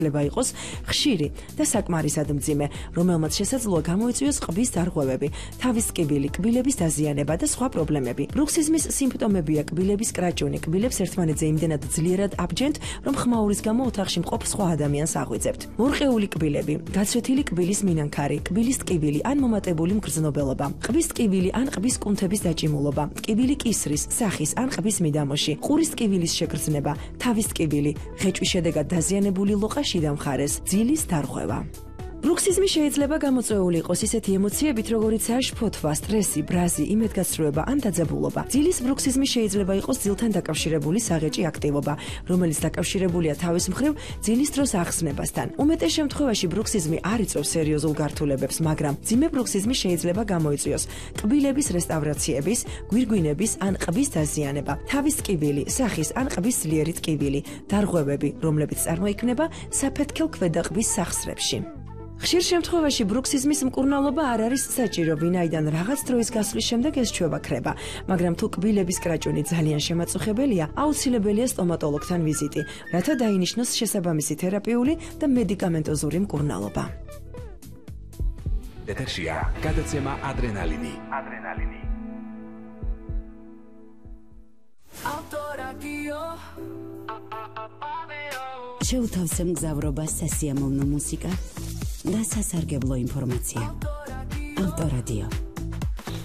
შეიძლება იყოს ხშირი და საკმარისად მძიმე, რომელმაც შესაძლოა გამოიწვიოს ყბის დარღვევები, თავის ტკივილი, კბილების დაზიანება და სხვა პრობლემები. ბრუქსიზმის სიმპტომებია კბილების კრაჭუნი, კბილებს ერთმანეთზე იმდენად ძლიერად აბჯენთ, რომ ხმაურის გამო ოთახში მყოფ სხვა ადამიანს აღვიძებთ. მორყეული კბილები, გაცვეთილი კბილის მინანქარი, კბილის ტკივილი ან მომატებული მგრძნობელობა, ყბის ტკივილი ან ყბის კუნთების დაჭიმულობა, ტკივილი კისრის, სახის ან ყბის მიდამოში, ყურის ტკივილის შეგრძნება, თავის ტკივილი, ღეჭვის შედეგად დაზიანებული ლოყა შიდა მხარეს, ძილის დარღვევა. ბრუქსიზმი შეიძლება გამოწვეული იყოს ისეთი ემოციებით, როგორიცაა შფოთვა, სტრესი, ბრაზი, იმედგაცრუება ან დაძაბულობა. ძილის ბრუქსიზმი შეიძლება იყოს ძილთან დაკავშირებული საღეჭი აქტივობა, რომელიც დაკავშირებულია თავის მხრივ ძილის დროს ახსნებასთან. უმეტეს შემთხვევაში ბრუქსიზმი არ იწვევს სერიოზულ გართულებებს, მაგრამ მძიმე ბრუქსიზმი შეიძლება გამოიწვიოს კბილების რესტავრაციების, გვირგვინების ან ყბის დაზიანება, თავის ტკივილი, სახის ან ყბის ძლიერი ტკივილი, დარღვევები, რომლებიც წარმოიქმნება საფეთქელ ქვედაყბის სახსრებში. ხშირ შემთხვევაში ბრუქსიზმის მკურნალობა არ არის საჭირო, ვინაიდან რაღაც დროის გასვლის შემდეგ ეს ჩვევა ქრება, მაგრამ თუ კბილების კრაჭუნი ძალიან შემაწუხებელია, აუცილებელია სტომატოლოგთან ვიზიტი, რათა დაინიშნოს შესაბამისი თერაპიული და მედიკამენტოზური მკურნალობა. ეთერშია გადაცემა ადრენალინი. შეუთავსე მგზავრობას სასიამოვნო მუსიკა და სასარგებლო ინფორმაცია. ავტორადიო.